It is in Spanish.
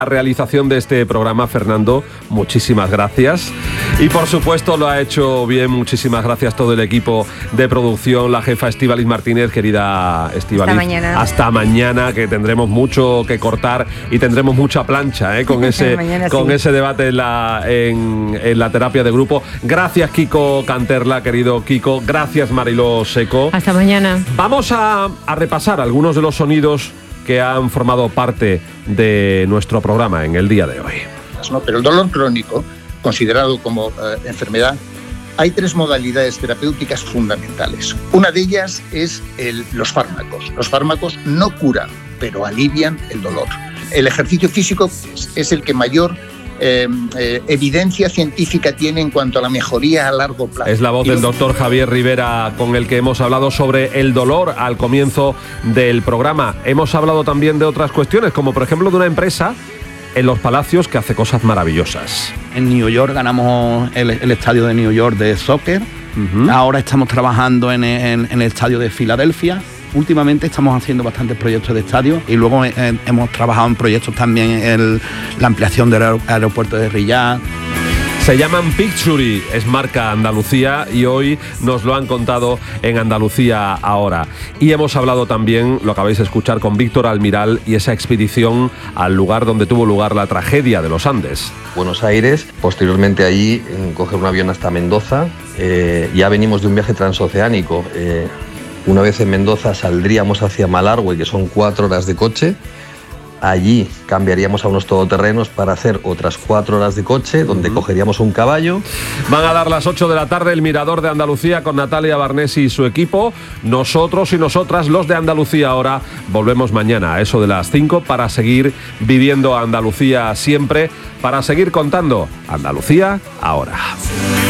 La realización de este programa, Fernando, muchísimas gracias. Y por supuesto lo ha hecho bien, muchísimas gracias todo el equipo de producción, la jefa Estíbaliz Martínez, querida Estíbaliz. Hasta mañana. Hasta mañana, que tendremos mucho que cortar y tendremos mucha plancha con ese debate en la terapia de grupo. Gracias, Kiko Canterla, querido Kiko. Gracias, Mariló Seco. Hasta mañana. Vamos a repasar algunos de los sonidos que han formado parte de nuestro programa en el día de hoy. Pero el dolor crónico, considerado como enfermedad, hay 3 modalidades terapéuticas fundamentales. Una de ellas es los fármacos. Los fármacos no curan, pero alivian el dolor. El ejercicio físico es el que mayor evidencia científica tiene en cuanto a la mejoría a largo plazo. Es la voz del doctor Javier Rivera, con el que hemos hablado sobre el dolor al comienzo del programa. Hemos hablado también de otras cuestiones, como por ejemplo de una empresa en Los Palacios que hace cosas maravillosas. En New York ganamos el estadio de New York de soccer. Ahora estamos trabajando en el estadio de Filadelfia. Últimamente estamos haciendo bastantes proyectos de estadio y luego hemos trabajado en proyectos también en la ampliación del aeropuerto de Riyadh. Se llaman Picturi, es marca Andalucía y hoy nos lo han contado en Andalucía Ahora. Y hemos hablado también, lo acabáis de escuchar, con Víctor Almiral y esa expedición al lugar donde tuvo lugar la tragedia de los Andes. Buenos Aires, posteriormente allí coger un avión hasta Mendoza. Ya venimos de un viaje transoceánico. Una vez en Mendoza saldríamos hacia Malargüe, que son 4 horas de coche. Allí cambiaríamos a unos todoterrenos para hacer otras 4 horas de coche, donde cogeríamos un caballo. Van a dar las 8 de la tarde el Mirador de Andalucía con Natalia Barnesi y su equipo. Nosotros y nosotras, los de Andalucía Ahora, volvemos mañana a eso de las 5 para seguir viviendo Andalucía siempre, para seguir contando Andalucía Ahora.